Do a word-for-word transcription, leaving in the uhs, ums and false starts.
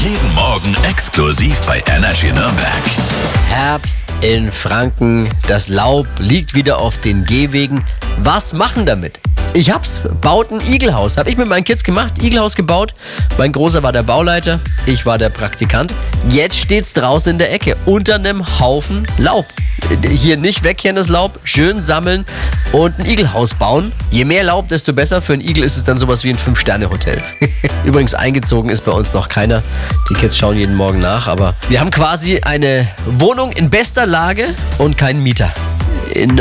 Jeden Morgen exklusiv bei Energy Nürnberg. Herbst in Franken. Das Laub liegt wieder auf den Gehwegen. Was machen damit? Ich hab's. Baut ein Igelhaus. Hab ich mit meinen Kids gemacht. Igelhaus gebaut. Mein Großer war der Bauleiter. Ich war der Praktikant. Jetzt steht's draußen in der Ecke. Unter einem Haufen Laub. Hier nicht wegkehren das Laub. Schön sammeln und ein Igelhaus bauen. Je mehr Laub, desto besser. Für einen Igel ist es dann sowas wie ein Fünf-Sterne-Hotel. Übrigens eingezogen ist bei uns noch keiner. Die Kids schauen jeden Morgen nach. Aber wir haben quasi eine Wohnung in bester Lage und keinen Mieter. In